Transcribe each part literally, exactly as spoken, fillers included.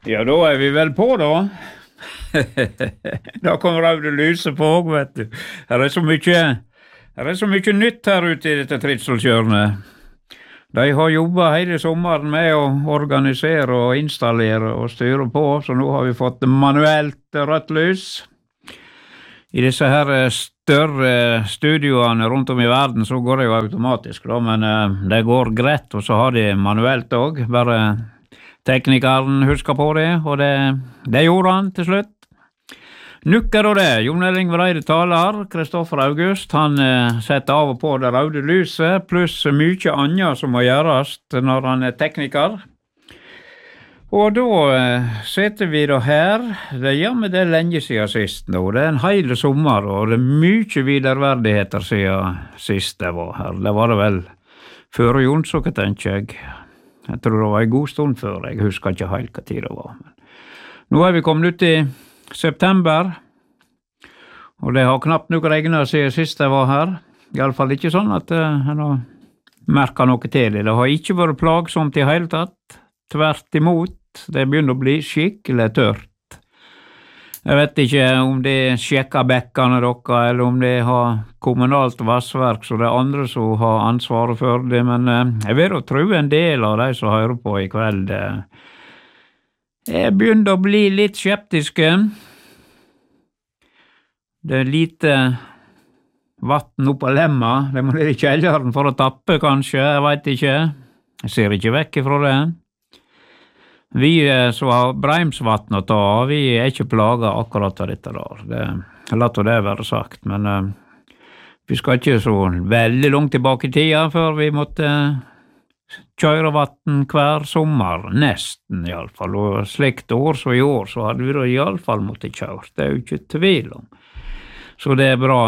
Ja, da er vi vel på, da. Da kommer Raude Lyse på òg, vet du. Her er så mye, her er så mye nytt her ute i dette Tritseltjørnet. De har jobba hele sommeren med å organisere og installere og styre på, så nå har vi fått manuelt rødt lys. I disse her større studioene rundt om i verden så går det jo automatisk, da, men eh, det går greit, og så har de manuelt òg. Bare teknikeren husker på det, og det, det gjorde han til slutt. Nukker og det, Jon Elling Vreide taler, Kristoffer August, han eh, setter av og på det røde lyset, pluss mye annet som må gjøres når han er tekniker. Og da eh, sitter vi da her, det gjør vi det lenge siden sist nå, det er en hele sommer, og det er mye viderverdigheter siden sist det var her. Det var det vel før Jonsåker, tenker jeg. Jeg tror det var en god stund før, jeg husker ikke helt hva tid det var. Nå er vi kommet ut i september, og det har knapt nok regnet siden sist jeg var her. I alle fall ikke sånn at uh, jeg har merket noe til det. Det har ikke vært plagsomt i hele tatt. Tvert imot, det begynner å bli skikkelig tørt. Jeg vet ikke om de sjekker bekkene dere, eller om de har kommunalt vassverk, så det er andre som har ansvaret for det, men uh, jeg vil jo tro en del av de som hører på i kveld, uh, jeg begynner å bli litt skeptiske. Det er lite vatten opp av lemma. Det må ned i kjelleren for å tappe, kanskje. Jeg vet ikke. Jeg ser ikke vekk ifra det. Vi som har Breimsvatn å ta, vi er ikke plaget akkurat av dette der. Det la til det være sagt, men uh, vi skal ikke så veldig langt tilbake i tida før vi måtte kjøre vatten hver sommer, nesten i alle fall, og slikt år så i år, så hadde vi da i alle fall måttet kjøre, det er jo ikke tvil om. Så det er bra.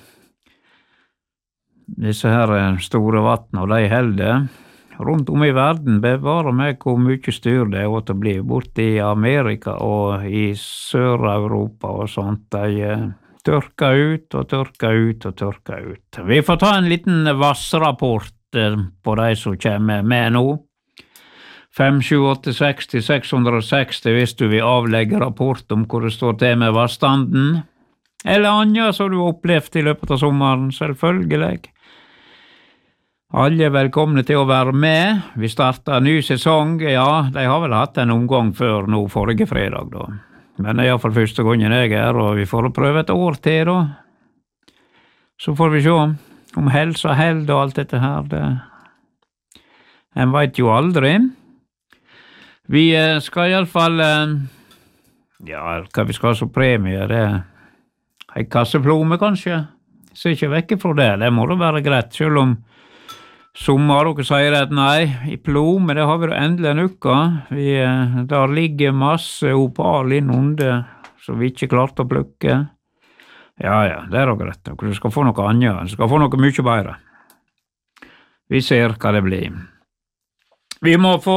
Disse her store vattene, og de helder, rundt om i verden, bevarer meg hvor mye styr det er å bli borte i Amerika og i Sør-Europa og sånt, de uh, tørker ut og tørker ut og tørker ut. Vi får ta en liten vassrapport på de som kommer med nå. fem sju åtte seks seks seks hvis du vil avlegge rapport om hvor det står til med vannstanden. Eller annet som du har opplevd i løpet av sommeren, selvfølgelig. Alle er velkomne til å være med. Vi starter en ny sesong. Ja, de har vel hatt en omgang før nå, forrige fredag da. Men det er i hvert fall første gangen jeg er, og vi får prøve et år til da. Så får vi se om helse, held og alt dette her. Det. En vet jo aldri. Vi skal i alle fall, ja, hva vi skal ha som premie, det er en kasseplomme kanskje. Så ikke vekk fra det, det må da være greit, selv om sommer dere sier at nei, i plomme, det har vi da endelig en uke. Vi, der ligger masse opal innunder, så vi ikke klarte å plukke. Ja, ja, det er da greit. Du skal få noe annet. Du skal få noe mye bedre. Vi ser hva det blir. Vi må få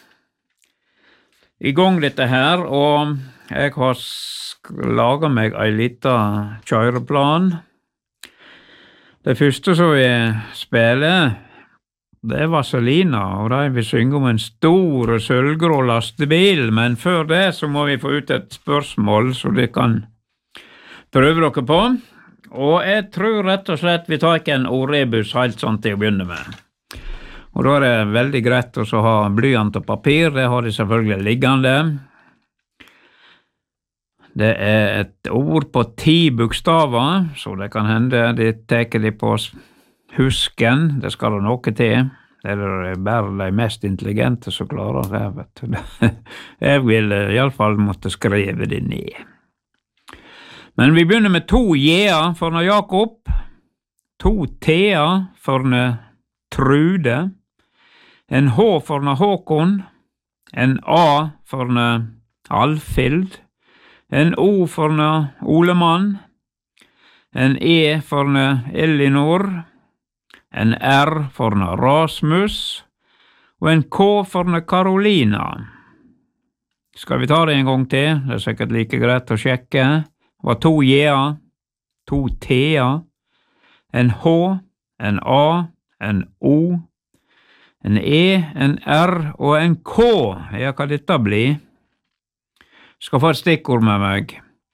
i gang dette her, og jeg har laget meg en liten kjøreplan. Det første som vi spiller, det er Vaselina, og de vil synge om en stor sølvgrå lastebil, men før det så må vi få ut et spørsmål, så det kan prøve dere på, og jeg tror rett og slett vi tar ikke en ordrebus helt sånn til å begynne med. Og da er det veldig greit å ha blyant og papir, det har de selvfølgelig liggende. Det er et ord på ti bokstaver, så det kan hende de teker de på husken, det skal det noe til. Det er bare de mest intelligente som klarer det, vet du. Jeg vil i alle fall måtte skrive det ned. Men vi begynner med to J-er for Jakob, to T-er for Trude, en H for Håkon, en A for Alfild, en O for Olemann, en E for Elinor, en R for Rasmus, og en K for Karolina. Skal vi ta det en gang til? Det er sikkert like greit å sjekke. Det var to J-er, to T-er, en H, en A, en O, en E, en R og en K. Ja, hva dette blir? skal få et stikkord med meg.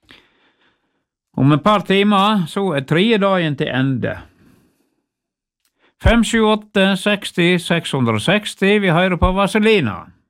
Om et par timer så er tredje dagen til ende. fem sju åtte seksti seks hundre og seksti, vi hører på Vazelina.